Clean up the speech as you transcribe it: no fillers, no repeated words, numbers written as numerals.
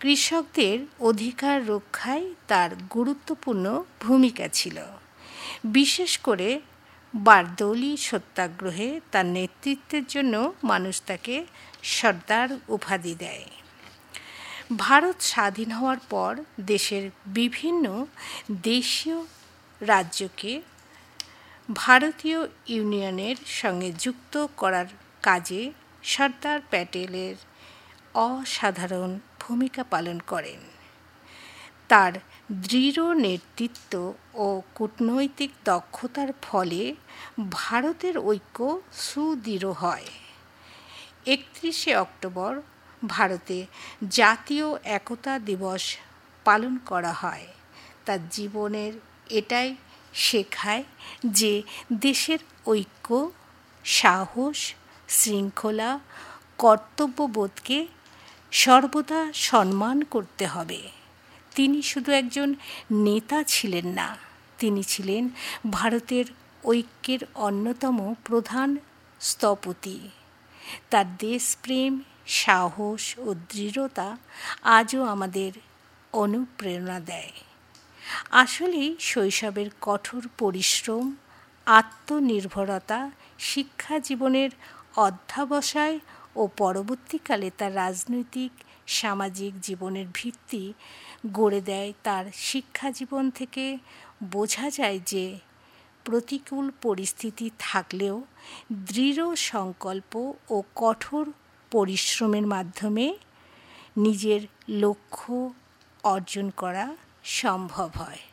কৃষকদের অধিকার রক্ষায় তার গুরুত্বপূর্ণ ভূমিকা ছিল। বিশেষ করে বারদৌলি সত্যাগ্রহে তার নেতৃত্বের জন্য মানুষ তাকে সর্দার উপাধি দেয়। ভারত স্বাধীন হওয়ার পর দেশের বিভিন্ন দেশীয় রাজ্যকে ভারতীয় ইউনিয়নের সঙ্গে যুক্ত করার কাজে সর্দার প্যাটেলের অসাধারণ ভূমিকা পালন করেন। তার দৃঢ় নেতৃত্ব ও কূটনৈতিক দক্ষতার ফলে ভারতের ঐক্য সুদৃঢ় হয়। 31শে অক্টোবর ভারতে জাতীয় একতা দিবস পালন করা হয়। তার জীবনের এটাই শেখায় যে দেশের ঐক্য, সাহস, শৃঙ্খলা, কর্তব্যবোধকে সর্বদা সম্মান করতে হবে। তিনি শুধু একজন নেতা ছিলেন না, তিনি ছিলেন ভারতের ঐক্যের অন্যতম প্রধান স্থপতি। তার দেশপ্রেম, সাহস ও দৃঢ়তা আজও আমাদের অনুপ্রেরণা দেয়। আসলেই শৈশবের কঠোর পরিশ্রম, আত্মনির্ভরতা শিক্ষা জীবনের অধ্যবসায় ও পরবর্তীকালে তার রাজনৈতিক সামাজিক জীবনের ভিত্তি গড়ে দেয়। তার শিক্ষা জীবন থেকে বোঝা যায় যে প্রতিকূল পরিস্থিতি থাকলেও দৃঢ় সংকল্প ও কঠোর পরিশ্রমের মাধ্যমে নিজের লক্ষ্য অর্জন করা সম্ভব হয়।